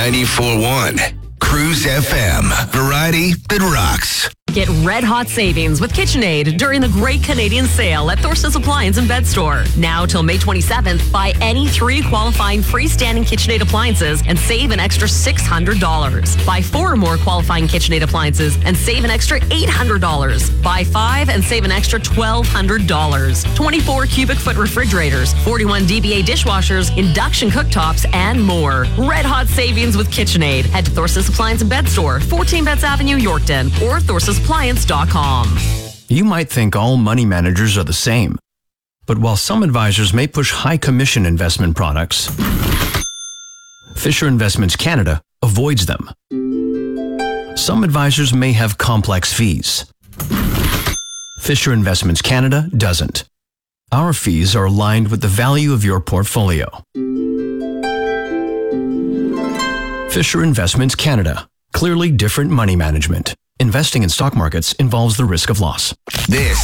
94.1. Cruise FM. Variety that rocks. Get red hot savings with KitchenAid during the Great Canadian Sale at Thorce's Appliance and Bed Store. Now till May 27th, buy any 3 qualifying freestanding KitchenAid appliances and save an extra $600. Buy 4 or more qualifying KitchenAid appliances and save an extra $800. Buy 5 and save an extra $1,200. 24 cubic foot refrigerators, 41 DBA dishwashers, induction cooktops, and more. Red hot savings with KitchenAid. Head to Thorce's Appliance and Bed Store, 14 Betts Avenue, Yorkton, or ThorcesAppliance.com. You might think all money managers are the same. But while some advisors may push high commission investment products, Fisher Investments Canada avoids them. Some advisors may have complex fees. Fisher Investments Canada doesn't. Our fees are aligned with the value of your portfolio. Fisher Investments Canada. Clearly different money management. Investing in stock markets involves the risk of loss. This